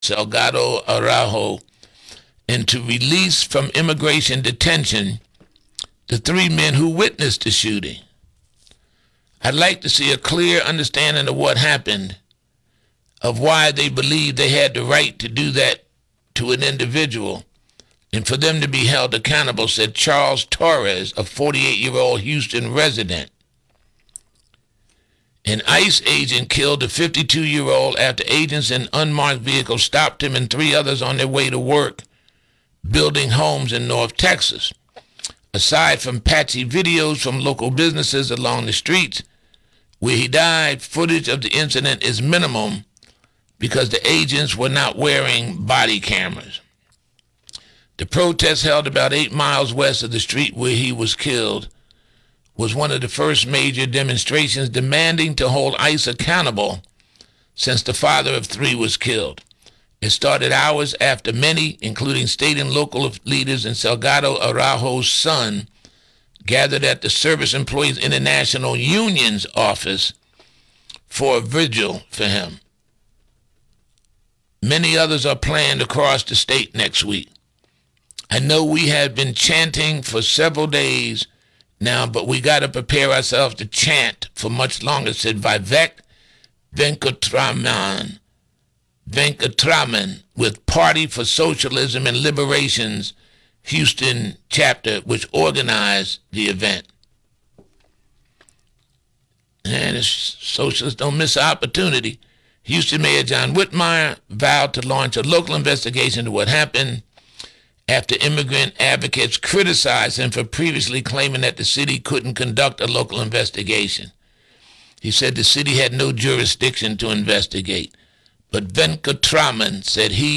Salgado Araujo and to release from immigration detention the 3 men who witnessed the shooting. I'd like to see a clear understanding of what happened, of why they believed they had the right to do that to an individual, and for them to be held accountable, said Charles Torres, a 48-year-old Houston resident. An ICE agent killed a 52-year-old after agents in an unmarked vehicle stopped him and 3 others on their way to work, building homes in North Texas. Aside from patchy videos from local businesses along the streets where he died, footage of the incident is minimum because the agents were not wearing body cameras. The protest, held about 8 miles west of the street where he was killed, was one of the first major demonstrations demanding to hold ICE accountable since the father of 3 was killed. It started hours after many, including state and local leaders and Salgado Araujo's son, gathered at the Service Employees International Union's office for a vigil for him. Many others are planned across the state next week. I know we have been chanting for several days now, but we got to prepare ourselves to chant for much longer, said Vivek Venkatraman with Party for Socialism and Liberation's Houston chapter, which organized the event. And the socialists don't miss an opportunity. Houston Mayor John Whitmire vowed to launch a local investigation into what happened after immigrant advocates criticized him for previously claiming that the city couldn't conduct a local investigation. He said the city had no jurisdiction to investigate. But Venkatraman said he